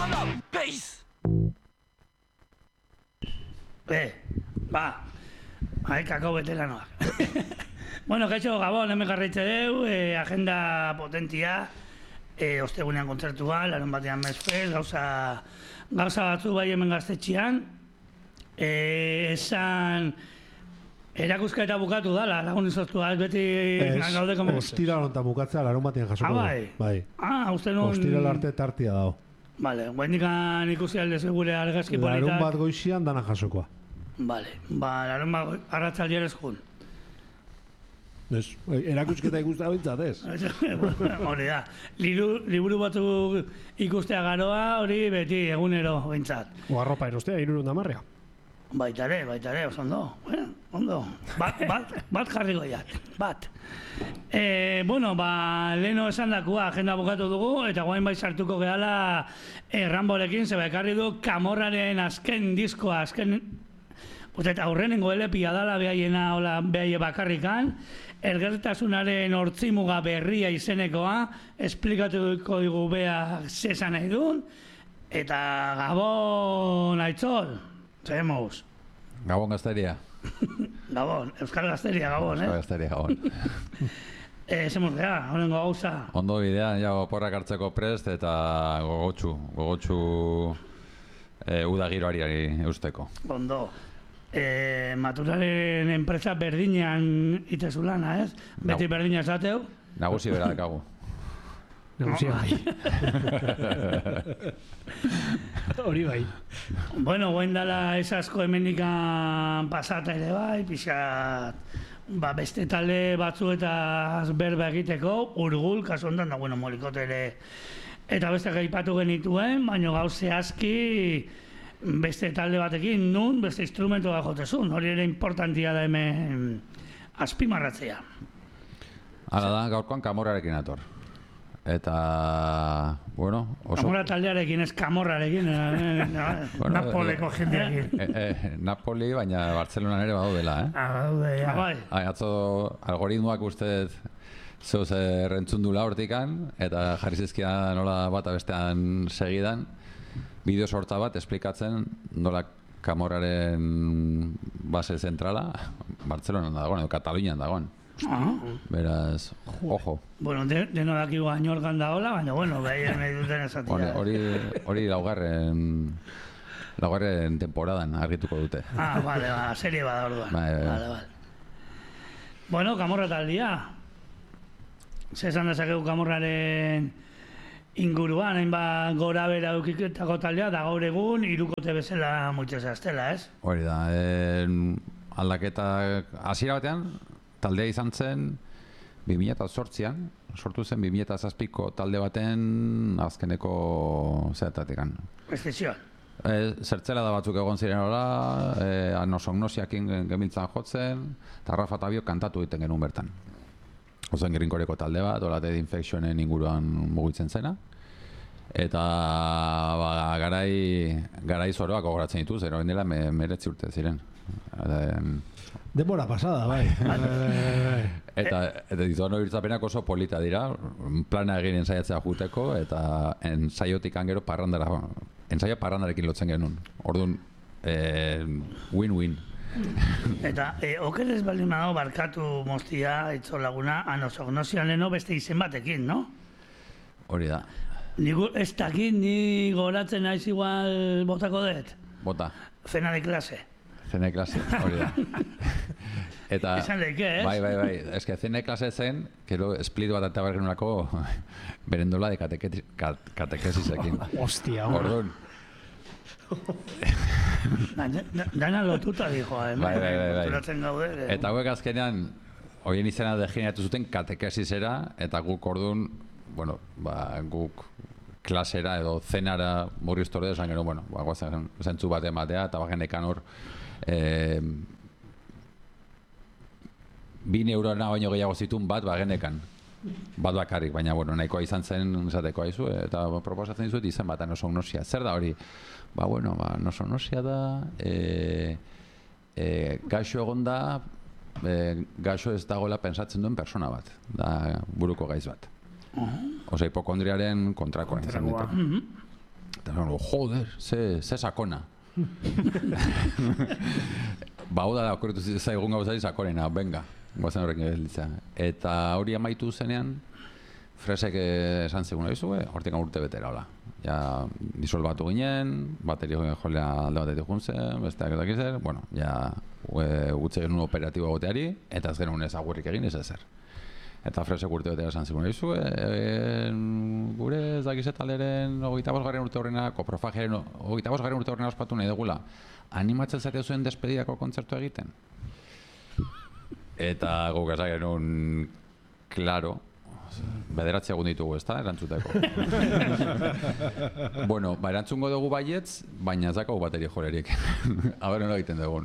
Kakao veteranoak. Bueno, kaixo, Gabon, hemen jarraitze deu, agenda potentia, ostegunean kontzertua, larun batean Mesfest, gauza batzu bai hemen gaztetxean, esan erakusketa bukatu dala, lagun izoztu, beti gaude komo... Ostiral onta bukatzea, larun batean jasoko du. Bai. Uste nun... Ostiral arte tartia dago. Vale, guendikan ikusi alde gure argazki politak. Larun bat goizian dana jasokoa. Vale, larun bat arratzaldian ez jun. Erakusketa ikustea bintzat, ez? Hori da. Liburu batzuk ikustea garoa, hori beti egunero bintzat. Arropa erostea, 310. Baitare, oso ondo. Ondo. Bat jarriko jat. Bat. Leheno esan dakua agenda bukatu dugu, eta guain bai sartuko gehala Ramborekin, zeba ekarri du Camorraren azken diskoa, eta aurrenengo LP-a dala behaie bakarrikan, Elgertasunaren hortzimuga berria izenekoa, esplikatuko digu bea zesan nahi duen, eta Gabon Aitzol, zemoz. Gabon Gazteria. Gabon, Euskal Gazteria, Gabon, Euskal Gazteria, Gabon. Zemoz geha, horrengo gauza. Ondo bidea, porrak hartzeko prest eta gogotxu uda giroari eusteko. Ondo. Maturaren enpresa berdinean itezu lana, ez? Beti berdina esateu? Nagusi bera dekagu. Nagusia bai. Hori bai. Bueno, guen dala esasko hemendikan pasata ere bai, pixat beste talde batzuetaz berba egiteko, Urgul, kasu ondan da, Molikote ere eta beste gaipatu genituen, baina gauze aski beste talde batekin, beste instrumentu bat jotezun, hori ere importantia da hemen azpimarratzea. Hala da, gaurkoan Camorrarekin ator. Eta, oso... Camorra taldearekin, ez Camorrarekin, Napoleko jendearekin. Napoli, baina Bartzelonan ere badaudela, Badaude, bai. Atzo algoritmoak uste zeuz rentzundula hortikan, eta jarri zizkian nola bata bestean segidan, bideo sorta bat esplikatzen nola Camorraren base zentrala Bartzelonan dagoen, edo Katalunian dagoen. Beraz, ojo. Bueno, deno dakigu añorgan da hola, baina, behien nahi duten esatia. Hori laugarren temporadan argituko dute. Vale, serie bada orduan. Vale. Bueno, Camorra taldia. Zesan dezakegu Camorraren inguruan, hainbat gora bera eukiketako taldea, da gaur egun, 3 bezala muitzez aztela, ez? Hori da, aldaketa hasiera batean, taldea izan zen 2008an, sortu zen 2007ko talde baten azkeneko zertatekan. Eszesioan. Zertzela da batzuk egon ziren hola, Anosognosiakin gemiltzan jotzen, eta Rafa Tabio kantatu egiten genuen bertan. Ozen Grinkoreko talde bat, hola Dead Infectionen inguruan mugitzen zena. Eta garai zoroak gogoratzen ditu, zer hori dela 19 urte ziren. Denbora pasada, bai. Eta dituan hori irtzapenak oso polita dira, plana egin ensaiatzea juteko, eta ensaiotik gero parrandarekin lotzen genuen. Orduan, win-win. Eta, okerez baldin dago barkatu moztia, itzo laguna, Anosognosian leno beste izen batekin, no? Hori da. Ez dakit, ni goratzen naiz igual botako dut? Bota. Cena de clase. Cena de clase, hori da. Eta... Esan leike, ez? Bai. Ez que cena de clase zen, kero split bat eta bergenunako berendola de katekesisekin. Hostia, Orduan. Dana lotuta dijo, Bai. Gaude, eta hauek azkenean, horien izena degeneratu zuten katekesisera, eta guk orduan, guk klasera edo zenara murriztu hori esan gero, zentzu bat ematea, eta bagenekan hor 2 eurona baino gehiago zituen bat bagenekan. Bat bakarrik, baina nahikoa izan zen esateko aizu, eta proposatzen dizuet izen bat Anosonosia. Zer da hori? Anosonosia da, gaixo egon da, gaixo ez dagoela pensatzen duen persona bat, da buruko gaiz bat. Osa hipokondriaren kontrakoa izan dute. Eta joder, ze sakona. Ba, hau da, okurritu zaigun gauzari sakonena, venga, guazen horrekin gelitza. Eta hori amaitu zenean, Fresek esan zegoen hortik urte betera, hola. Ja, disolbatu ginen, bateri jolea alde batetik juntzen, besteak ezak izer, bueno, ja, gutze genuen operatibo goteari, eta ez genuen ezagurrik egin ez ezer. Eta Fresek urte betera esan zegoen gure ez dakizet alderen 25. urte horrena, koprofagiaren 25. urte horrena ospatu nahi dugula, animatzen zate zuen despedidako kontzertu egiten? Eta guk esan genuen, klaro, bederatzi egun ditugu, ez da, erantzuteko. Bueno, ba, erantzungo dugu baietz, baina ez dakau bateri jolerik. Aber, nola egiten dugun.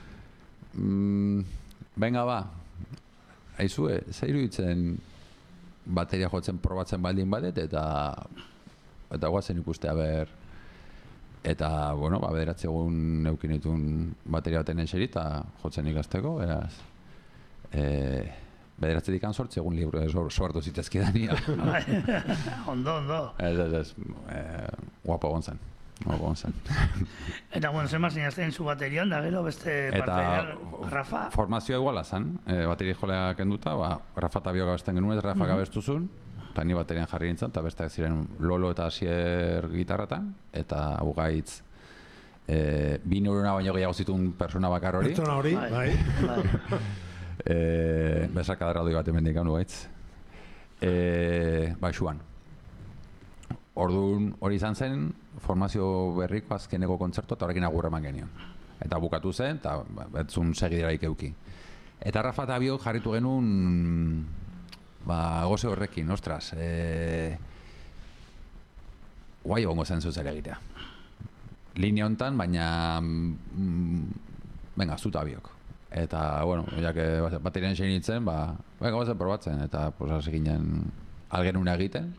Venga, ba, aizue, zeiru ditzen bateria jotzen probatzen baldin badet, eta guazen ikuste, aber, eta, bueno, ba, bederatzi egun eukin ditun bateria baten eseri, eta jotzen ikasteko, beraz, bederatzetik sortzi egun libro sortu zitezkidania. Ondo. Ez, guapo gontzen. Eta, bueno, zenbat zinazten zu baterian, da gero beste parte, Rafa? Formazioa iguala zen, bateri jolea kenduta, ba, Rafa eta Bio gabesten genuen, Rafa gabestuzun, eta ni baterian jarri nintzen, eta besteak ziren Lolo eta Asier gitarratan, eta Ugaitz, 2 neurona baino gehiago zituen persona bakar hori. Pertsona hori, bai. Besaka darraldoi bat emendik hau gaitz. Baixuan. Orduan hori izan zen, formazio berriko azkeneko kontzertu eta horrekin agurra eman genion. Eta bukatu zen, eta betzun segideraik euki. Eta Rafa eta Biok jarritu genuen, goze horrekin, ostras, guai egongo zen zuzer egitea. Linea hontan, baina, venga, zuta Biok. Eta, bueno, baterian sein nintzen, gabazen probatzen, eta hasi ginen algenuna egiten.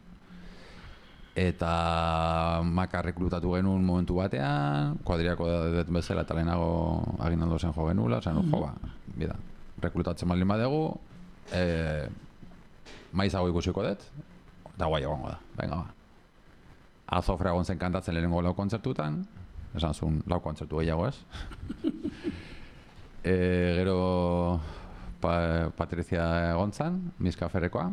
Eta Maka rekrutatu genuen momentu batean, kuadriako dut bezala eta lehenago aginaldo zen jo genula, bida, rekrutatzen baldin badegu, maizago ikusiko dut, eta guai egongo da, venga ba. Azofra egon zen kantatzen lehenengo 4 kontzertutan, esan zuen 4 kontzertu gehiago ez. Gero Patricia egontzan, Miska Ferrekoa,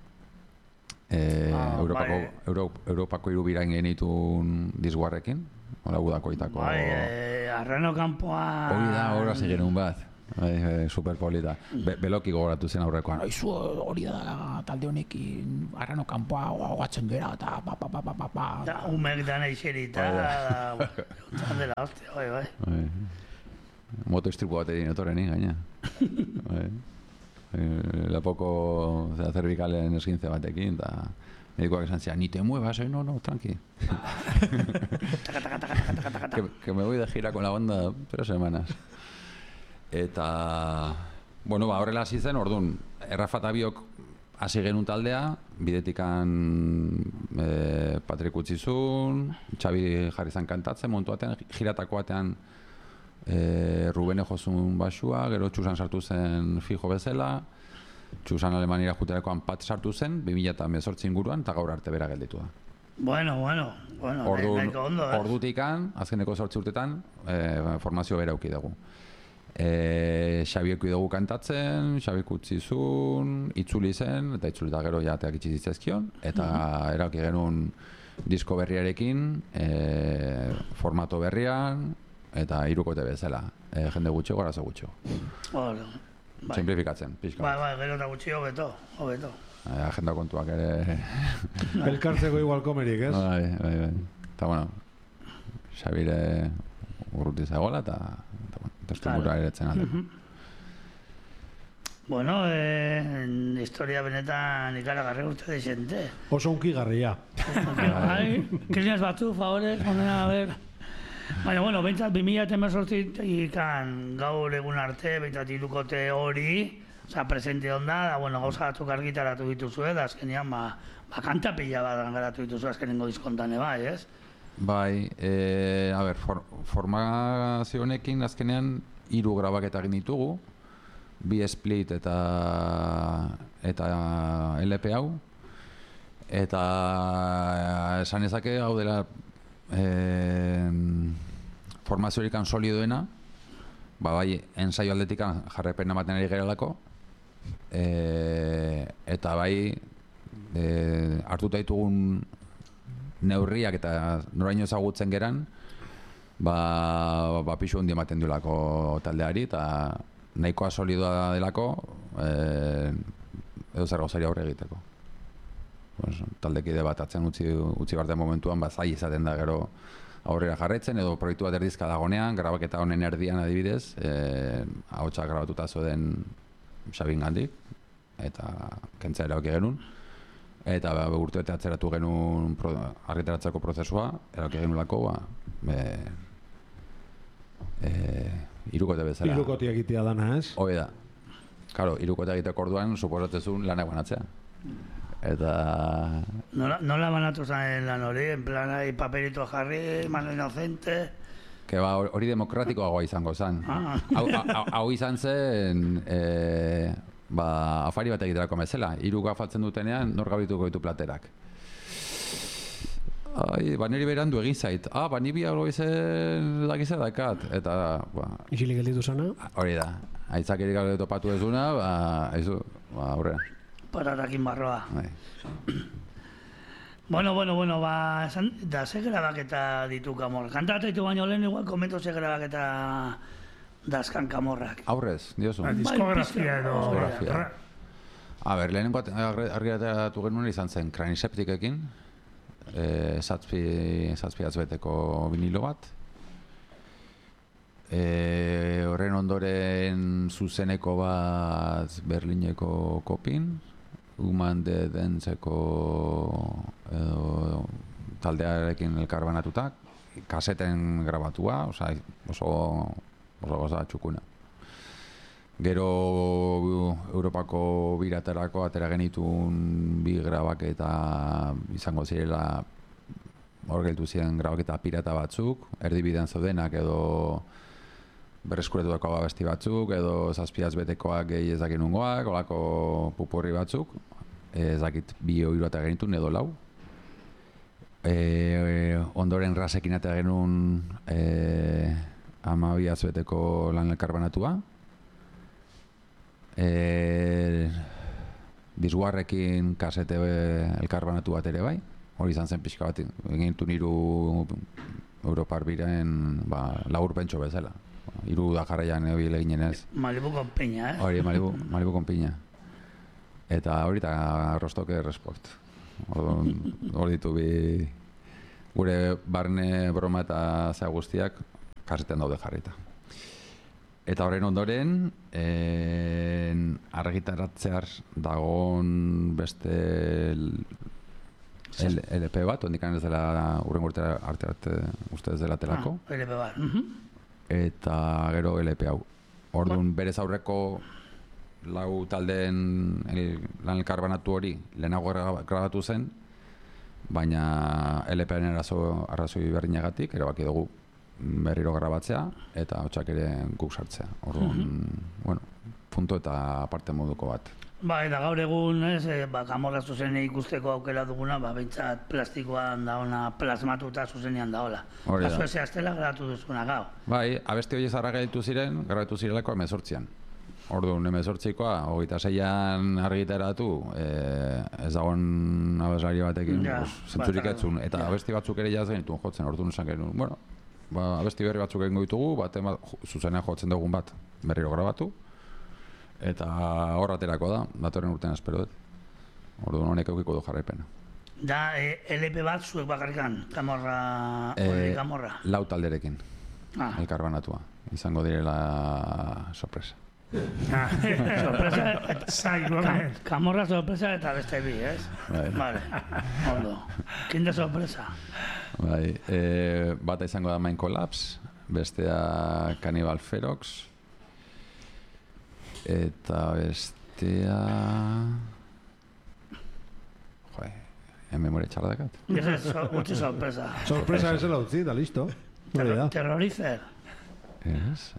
Europako 3 birain genitun dizguarrekin, hola gudakoitako. Arrano kanpoa... Hori da, horra zigenun bat, superpolita. Beloki gogoratu zen aurrekoan, aizu hori da talde honekin Arrano kanpoa hogatzen gera, eta Eta umek dana iserita, dela hostia, bai. Moto istripu bat egin otorreni, gaina. Lapoko cervicalen esguintze batekin, eta medikoak esan zian, ni te muevas, no, tranqui. Que me voy de gira con la banda 3 semanas. Eta, bueno, horrela hasi zen, orduan, Rafa eta Biok hasi genuen taldea, bidetikan Patrik utzizun, Xabi jarri zan kantatzen, momentu batean, giratako batean Rubene jozun basua, gero Txusan sartu zen fijo bezala, Txusan Alemaniara juterakoan Pat sartu zen, 2018 inguruan, eta gaur arte bera gelditu da. Bueno, nahiko ondo, Ordutikan, azkeneko 8 urtetan, formazio bera auki dugu. Xabiek dugu kantatzen, Xabik utzizun, itzuli zen, eta itzuli da gero jateak itxizitzezkion, eta erauki genuen disko berriarekin, formato berrian, eta 3 kote bezala, jende gutxo, gorazo gutxo. Simplifikatzen, pixka. Bai, gero eta gutxi hobeto. Agenda kontuak ere... Elkartzeko igual komerik, ez? Bai. Eta, bueno, Xabire urruti zagoela, eta testuingurua eretzen alde. Bueno, historia benetan ikaragarri urte dexente. Oso unkigarria. Bai, krisinaz batzu, favorez, honena, a ver... Baina, bueno, 2018 ikan gaur egun arte, 23 hori, presente onda, da, bueno, gauza batzuk argitaratu dituzue, da azkenean, kanta pila bat garatu dituzue azkenengo diskontan, bai, ez? Bai, a ber, formazio honekin azkenean 3 grabaketa egin ditugu, 2 split eta LP hau, eta esan ezake hau dela formaziorik solidoena, bai, ensaio aldetik jarraipen ematen ari gerelako, eta bai, hartuta ditugun neurriak eta noraino ezagutzen geran, pixu handi ematen duelako taldeari, eta nahikoa solidoa delako, edo zer gauzari aurre egiteko. Taldekide bat atzen utzi barten momentuan, zai izaten da gero aurrera jarraitzen, edo proiektu bat erdizka dagonean, grabaketa honen erdian adibidez, ahotsak grabatuta zoden Xabin gandik, eta kentzea erabaki genuen. Eta urtebete atzeratu genuen argitaratzeko prozesua, erabaki genuelako, irukote bezala. Irukote egitea dana, ez? Hoi da. Claro, irukote egiteko orduan, suposatzezun lanak banatzea. Eta... Nola banatu zen lan hori? En plan, papelito jarri, mano inocente... Hori demokratikoagoa izango zen. Hau izan zen... afari bat egiterako bezala. Hiru gafatzen dutenean, nor gabituko ditu platerak. Niri berandu egin zait. Ni bi hau izen dakize dakat. Eta... Isilik gelditu zana? Hori da. Aitzakirik hau topatu ez duna, aurrera. Pararakin barroa. Bueno, da ze grabaketa ditu Kamorrak. Kantata ditu baino lehen igual komento ze grabaketa dazkan Kamorrak. Aurrez, diozu. Diskografia edo... lehenengo argitaratu genuen izan zen Kraniseptikekin, zazpi azbeteko vinilo bat. Horren ondoren zuzeneko bat Berlineko Kopin, Human de Dentzeko taldearekin elkarbanatuta, kaseten grabatua, oso goza txukuna. Gero Europako biraterako atera genitun bi grabaketa izango zirela, hor geltu ziren grabaketa pirata batzuk, erdibidean zaudenak edo berreskuretutako abesti batzuk, edo zazpiaz betekoak gehi ezakin ungoak, olako pupurri batzuk, ezakit bi hiru eta genitun edo lau. Ondoren rasekin eta genuen 12 beteko lan elkarbanatua. Disguarrekin kasete elkarbanatu bat ere bai, hori izan zen pixka bat, egintu niru Europar biren laburpentxo bezala. Hiru da jarraian ebile ginen ez. Malibu con piña, Hori, Malibu con piña. Eta hori eta Rostoke Resport. Hori ditu bi gure barne broma eta zea guztiak kaseten daude jarrita. Eta horren ondoren, argitaratzear dagoen beste LP bat, ondikan ez dela urren urte arte uste ez dela telako. LP bat. Eta gero LP hau. Orduan berez aurreko lau taldeen lan elkarbanatu hori lehenago grabatu zen, baina LP-aren arrazoi berdinagatik erabaki dugu berriro grabatzea eta hotxak ere guk sartzea. Orduan, punto eta parte moduko bat. Eta gaur egun, Kamorra zuzenean ikusteko aukera duguna, behintzat plastikoan dauna plasmatuta zuzenean daola. Kasu eze aztela grabatu duzuna gau. Abesti hori zarra gaitu ziren, grabatu zirelako 18an. Orduan, 18koa, 26an argitaratu, ez dagoen abeslari batekin zentzurik etzun. Eta abesti batzuk ere jaz genituen jotzen, orduan esan genuen. Abesti berri batzuk egingo ditugu, zuzenean jotzen dugun bat berriro grabatu. Eta horraterako da, datorren urtean espero dut. Orduan honek eukiko du jarraipena. Da, LP bat zuek bakarrikan, Kamorra, lau talderekin, elkarbanatua. Izango direla sorpresa. Kamorra sorpresa eta beste bi, ez? Vale, ondo. Kinde sorpresa? Bata izango da Mind Collapse, bestea Cannibal Ferox, eta bestea... memoria txarra dakat. Utzi sorpresa. Sorpresa ez la utzi, da listo. Terrorizer. Ez.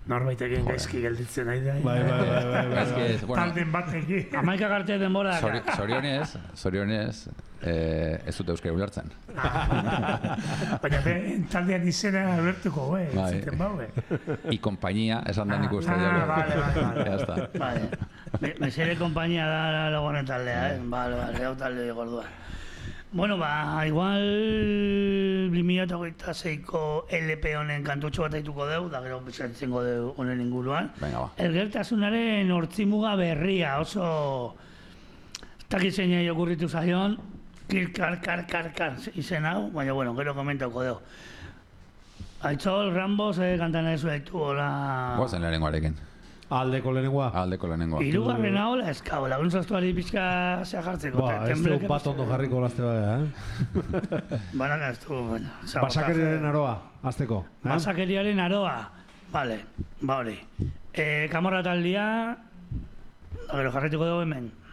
Norbaitekin gaizki gelditzen nahi da. Bai. Ez que, bueno, Talden batekin. Amaika arte denbora daka. zorionez, ez dute euskara ulertzen. Baina taldean izena abertuko, Bai. ziten bau, I compañía, esan da nik uste. Vale. Ya está. Vale. Mesere kompainia da lagonen taldea, Vale, hau talde gordua. Bueno, igual 2026ko LP honen kantutxo bat aituko deu, da gero bizatzengo deu honen inguruan. Venga, ba. Elgertasunaren hortzimuga berria, oso takizenia jokurritu zaion, kar izen hau, baina bueno, gero komentauko deu. Aitzol, Rambo, kantan ezu haitu, hola... Guazen lehenengoarekin. Aldeko lehenengoa. Aldeko lehenengoa. Hirugarrena hola eskau, laguntzaztuari pixka zea jartzeko. Ez du bat ondo jarriko lazte bada, Banaka ez du, bueno. Basakeriaren aroa, azteko. Basakeriaren aroa. Vale, hori. Kamorra taldia, gero jarretuko dugu hemen.